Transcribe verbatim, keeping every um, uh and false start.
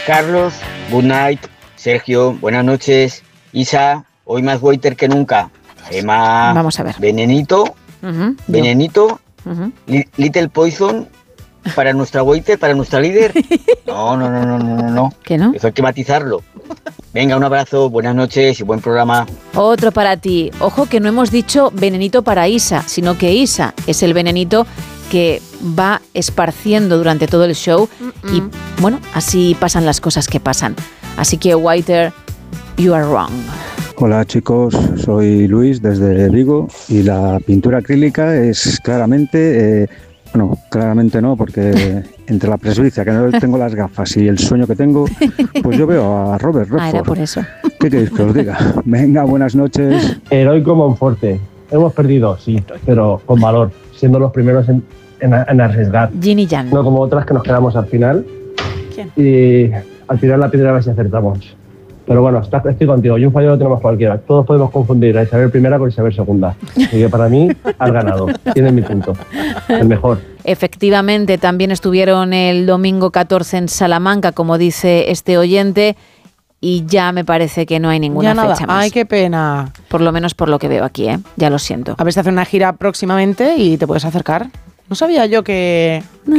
Carlos, good night. Sergio, buenas noches. Isa, hoy más waiter que nunca. Emma, vamos a ver. Venenito, Uh-huh, Venenito, uh-huh. li- Little Poison para nuestra waiter, para nuestra líder. No, no, no, no, no, no, no. ¿Qué no? Eso hay que matizarlo. Venga, un abrazo, buenas noches y buen programa. Otro para ti. Ojo que no hemos dicho venenito para Isa, sino que Isa es el venenito que va esparciendo durante todo el show. Mm-mm. Y bueno, así pasan las cosas que pasan. Así que, Waiter, you are wrong. Hola chicos, soy Luis desde Vigo y la pintura acrílica es claramente, eh, bueno, claramente no, porque entre la presbicia, que no tengo las gafas y el sueño que tengo, pues yo veo a Robert Redford. Ah, era por eso. ¿Qué queréis que os diga? Venga, buenas noches. Heroico Monforte. Hemos perdido, sí, pero con valor, siendo los primeros en, en, en arriesgar. Yin y Yang. No como otras que nos quedamos al final. ¿Quién? Y al final la piedra a ver si acertamos. Pero bueno, está, estoy contigo, y un fallo lo tenemos cualquiera. Todos podemos confundir a Isabel primera con Isabel segunda. Así que para mí, has ganado. Tienes mi punto. El mejor. Efectivamente, también estuvieron el domingo catorce en Salamanca, como dice este oyente, y ya me parece que no hay ninguna ya nada. fecha más. Ay, qué pena. Por lo menos por lo que veo aquí, ¿eh? Ya lo siento. A ver si hace una gira próximamente y te puedes acercar. No sabía yo que...